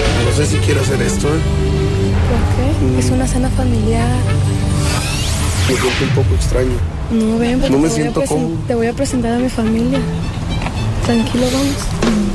No sé si quiero hacer esto, ¿eh? ¿Por qué? Es una cena familiar. Me siento un poco extraño. No, ven, porque No me siento cómodo. te voy a presentar a mi familia. Tranquilo, vamos.